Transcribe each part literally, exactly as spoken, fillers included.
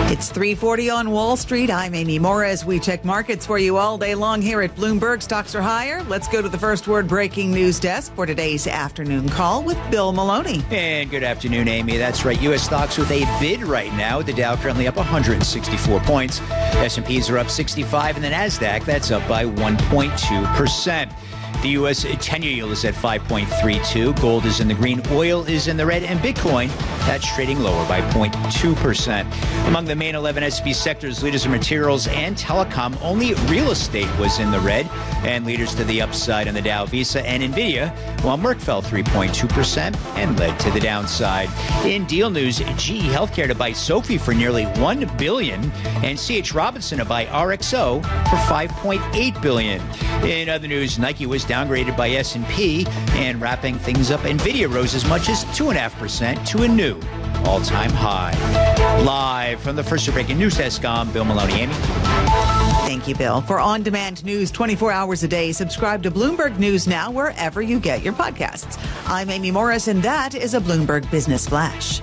It's three forty on Wall Street. I'm Amy Morris. We check markets for you all day long here at Bloomberg. Stocks are higher. Let's go to the first word breaking news desk for today's afternoon call with Bill Maloney. And good afternoon, Amy. That's right. U S stocks with a bid right now. The Dow currently up one hundred sixty-four points. S and P's are up sixty-five, and the NASDAQ, that's up by one point two percent. The U S ten-year yield is at five point three two. Gold is in the green. Oil is in the red. And Bitcoin, that's trading lower by zero point two percent. Among the main eleven S and P sectors, leaders are materials and telecom. Only real estate was in the red. And leaders to the upside on the Dow, Visa and NVIDIA, while Merck fell three point two percent and led to the downside. In deal news, G E Healthcare to buy Sophie for nearly one billion dollars and C H Robinson to buy R X O for five point eight billion dollars. In other news, Nike was downgraded by S and P, and wrapping things up, NVIDIA rose as much as two point five percent to a new all-time high. Live from the first breaking news desk, I'm Bill Maloney. Amy? Thank you, Bill. For on-demand news twenty-four hours a day, subscribe to Bloomberg News Now wherever you get your podcasts. I'm Amy Morris, and that is a Bloomberg Business Flash.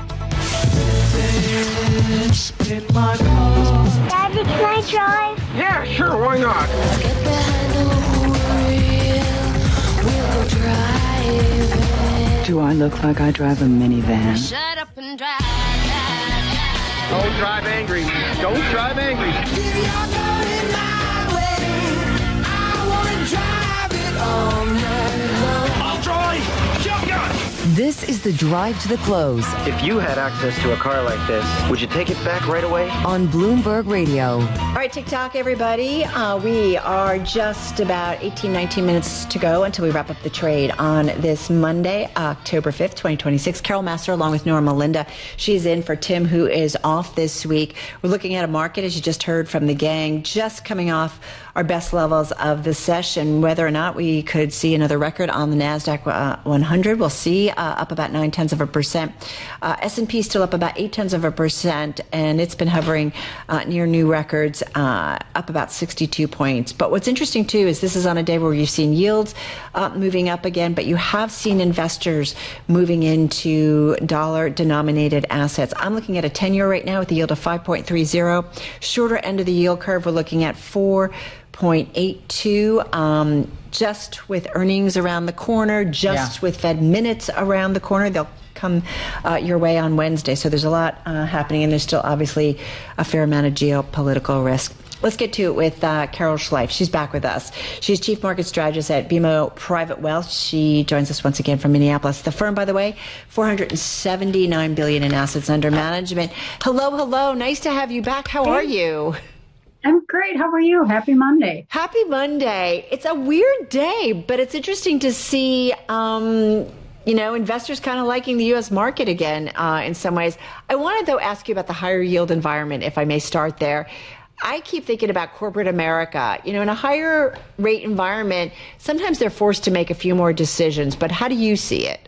Daddy, can I drive? Yeah, sure, why not? Get behind the wheel, we'll go driving. Do I look like I drive a minivan? Shut up and drive. Don't drive angry. Don't drive angry. I'll drive. Shotgun. This is the Drive to the Close If you had access to a car like this, would you take it back right away? on Bloomberg Radio. All right, TikTok, everybody. Uh, we are just about eighteen, nineteen minutes to go until we wrap up the trade on this Monday, October fifth, twenty twenty-six. Carol Master, along with Norma Linda. She's in for Tim, who is off this week. We're looking at a market, as you just heard from the gang, just coming off our best levels of the session. Whether or not we could see another record on the NASDAQ uh, one hundred, we'll see, uh, up about nine tenths of a percent. Uh, S and P still up about eight tenths of a percent, and it's been hovering uh, near new records, uh, up about sixty-two points. But what's interesting, too, is this is on a day where you've seen yields uh, moving up again, but you have seen investors moving into dollar-denominated assets. I'm looking at a ten-year right now with a yield of five point three zero. Shorter end of the yield curve, we're looking at four point eight two. Um, just with earnings around the corner, just yeah. with Fed minutes around the corner, they'll come uh, your way on Wednesday. So there's a lot uh, happening, and there's still obviously a fair amount of geopolitical risk. Let's get to it with uh, Carol Schleif. She's back with us. She's Chief Market Strategist at B M O Private Wealth. She joins us once again from Minneapolis. The firm, by the way, four hundred seventy-nine billion dollars in assets under management. Hello, hello. Nice to have you back. How are you? I'm great. How are you? Happy Monday. Happy Monday. It's a weird day, but it's interesting to see, um, you know, investors kind of liking the U S market again uh, in some ways. I want to, though, ask you about the higher yield environment, if I may start there. I keep thinking about corporate America. You know, in a higher rate environment, sometimes they're forced to make a few more decisions. But how do you see it?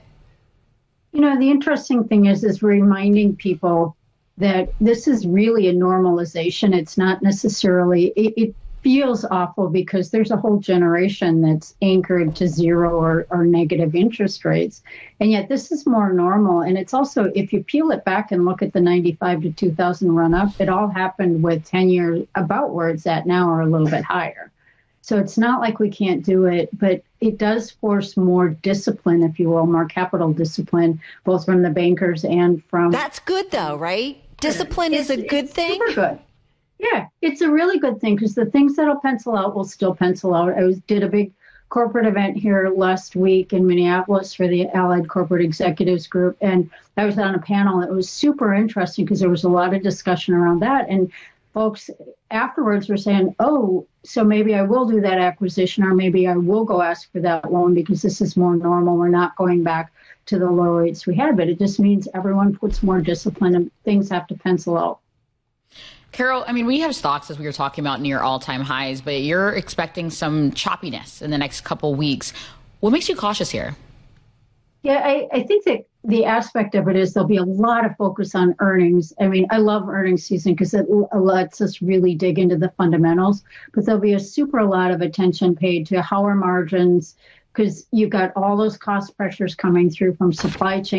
You know, the interesting thing is, is reminding people that this is really a normalization. It's not necessarily, it, it feels awful because there's a whole generation that's anchored to zero or, or negative interest rates. And yet this is more normal. And it's also, if you peel it back and look at the ninety-five to two thousand run up, it all happened with ten years about where it's at now or a little bit higher. So it's not like we can't do it, but it does force more discipline, if you will, more capital discipline, both from the bankers and from... That's good, though, right? Discipline it's, is a good it's thing? Super good. Yeah, it's a really good thing because the things that'll pencil out will still pencil out. I was, did a big corporate event here last week in Minneapolis for the Allied Corporate Executives Group, and I was on a panel. It was super interesting because there was a lot of discussion around that, and folks afterwards were saying, oh, so maybe I will do that acquisition, or maybe I will go ask for that loan because this is more normal. We're not going back to the low rates we had, but it just means everyone puts more discipline and things have to pencil out. Carol, I mean, we have stocks, as we were talking about, near all-time highs, but you're expecting some choppiness in the next couple weeks. What makes you cautious here? Yeah, I, I think that the aspect of it is there'll be a lot of focus on earnings. I mean, I love earnings season because it lets us really dig into the fundamentals, but there'll be a super lot of attention paid to how are margins, because you've got all those cost pressures coming through from supply chain